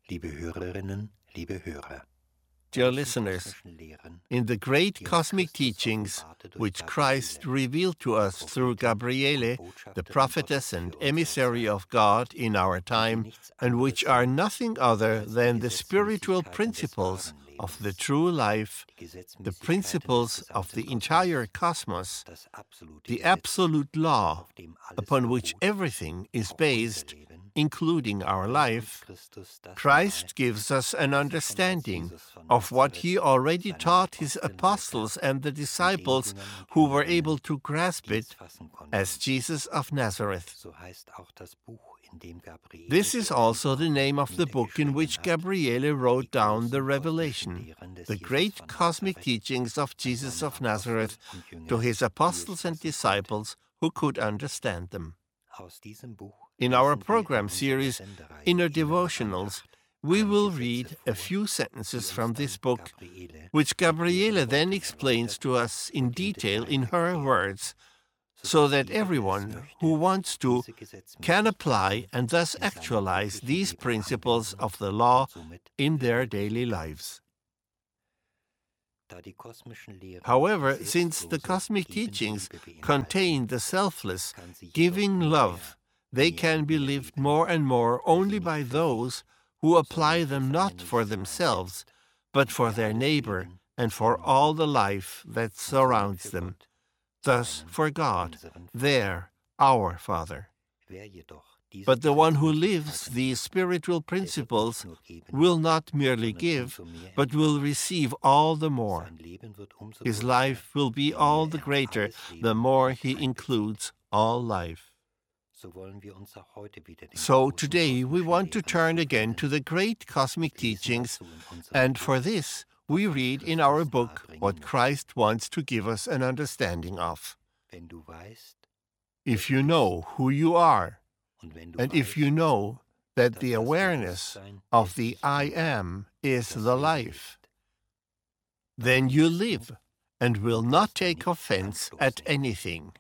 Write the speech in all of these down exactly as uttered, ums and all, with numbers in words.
Liebe Hörerinnen, liebe Hörer. Dear listeners, in the great cosmic teachings which Christ revealed to us through Gabriele, the prophetess and emissary of God in our time, and which are nothing other than the spiritual principles of the true life, the principles of the entire cosmos, the absolute law upon which everything is based, including our life, Christ gives us an understanding of what he already taught his apostles and the disciples who were able to grasp it as Jesus of Nazareth. This is also the name of the book in which Gabriele wrote down the revelation, the great cosmic teachings of Jesus of Nazareth, to his apostles and disciples who could understand them. In our program series, Inner Devotionals, we will read a few sentences from this book, which Gabriele then explains to us in detail in her words, so that everyone who wants to can apply and thus actualize these principles of the law in their daily lives. However, since the cosmic teachings contain the selfless, giving love, they can be lived more and more only by those who apply them not for themselves, but for their neighbor and for all the life that surrounds them, thus for God, their, our Father. But the one who lives these spiritual principles will not merely give, but will receive all the more. His life will be all the greater the more he includes all life. So today we want to turn again to the great cosmic teachings, and for this we read in our book what Christ wants to give us an understanding of. If you know who you are, and if you know that the awareness of the I Am is the life, then you live and will not take offense at anything.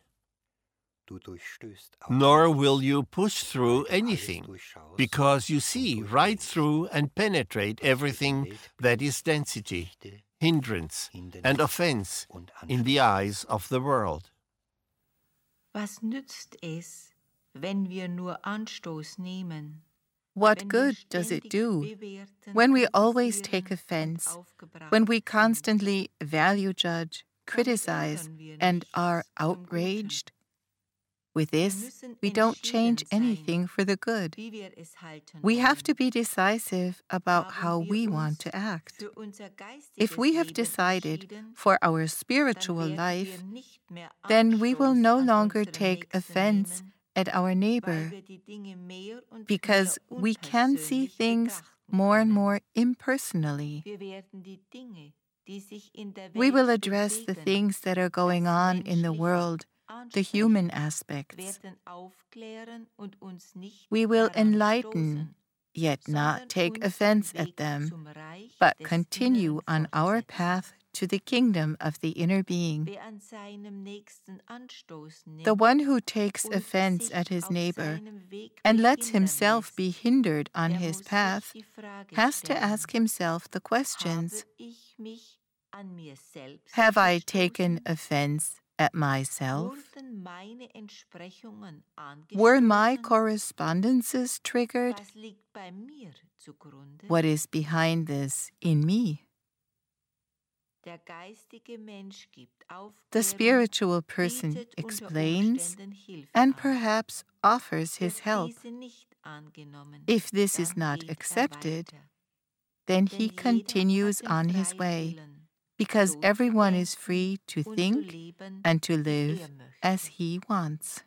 Nor will you push through anything, because you see right through and penetrate everything that is density, hindrance, and offense in the eyes of the world. Was nützt es, wenn wir nur Anstoß nehmen? What good does it do when we always take offense, when we constantly value judge, criticize, and are outraged? With this, we don't change anything for the good. We have to be decisive about how we want to act. If we have decided for our spiritual life, then we will no longer take offense at our neighbor, because we can see things more and more impersonally. We will address the things that are going on in the world, the human aspects. We will enlighten, yet not take offense at them, but continue on our path to the kingdom of the inner being. The one who takes offense at his neighbor and lets himself be hindered on his path has to ask himself the questions: have I taken offense at myself? Were my correspondences triggered? What is behind this in me? The spiritual person explains and perhaps offers his help. If this is not accepted, then he continues on his way, because everyone is free to think and to live as he wants.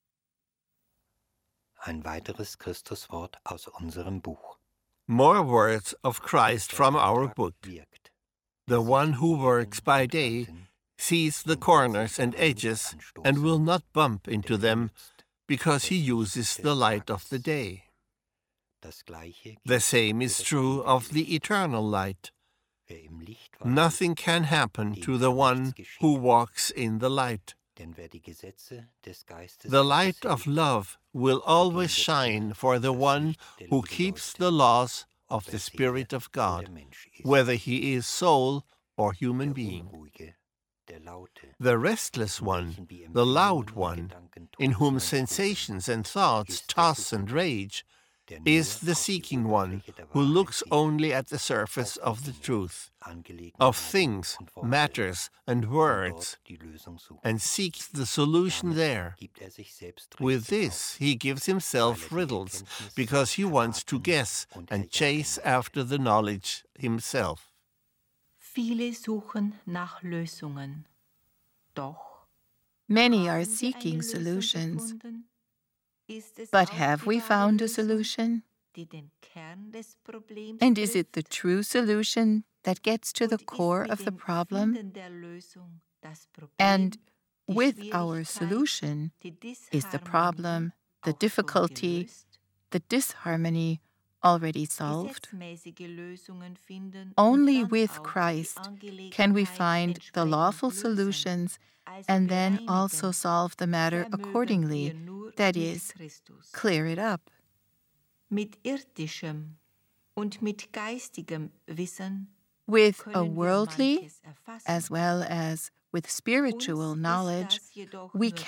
Ein weiteres Christuswort aus unserem Buch. More words of Christ from our book. The one who works by day sees the corners and edges and will not bump into them, because he uses the light of the day. The same is true of the eternal light. Nothing can happen to the one who walks in the light. The light of love will always shine for the one who keeps the laws of the Spirit of God, whether he is soul or human being. The restless one, the loud one, in whom sensations and thoughts toss and rage, is the seeking one who looks only at the surface of the truth, of things, matters, and words, and seeks the solution there. With this, he gives himself riddles, because he wants to guess and chase after the knowledge himself. Viele suchen nach Lösungen. Doch many are seeking solutions. But have we found a solution? And is it the true solution that gets to the core of the problem? And with our solution, is the problem, the difficulty, the disharmony already solved? Only with Christ can we find the lawful solutions and then also solve the matter accordingly, that is, clear it up. With a worldly as well as with spiritual knowledge, we can